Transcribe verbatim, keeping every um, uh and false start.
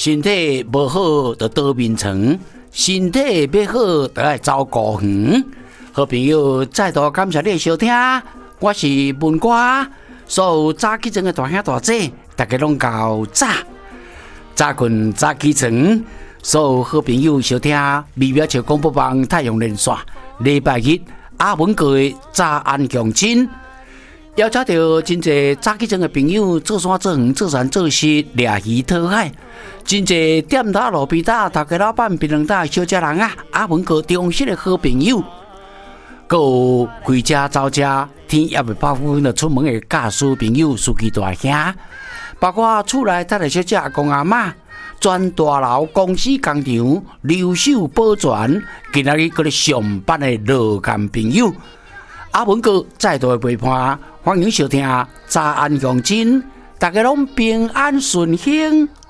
身体无好就倒眠床，身体要好就要走高远。好朋友，再度感谢你的收听，我是文哥，所有早起床的大兄大姐，大家拢到早，早困早起床。所有好朋友收听微妙桥广播网太阳连线，礼拜日阿文哥的早安强亲。邀请到真侪早起床的朋友做山做园做山做事掠鱼讨海，真侪店头路边摊头家老板槟榔摊小家人啊，阿文哥忠实的好朋友，还有开车走车天也未八分就出门的驾驶朋友司机大兄，包括厝内搭的小姐阿公阿嬷，全大楼公司工厂留守保全，今仔日搁咧上班的劳工朋友。阿文哥再度的陪伴，欢迎收听早安乡亲，大家拢平安顺幸。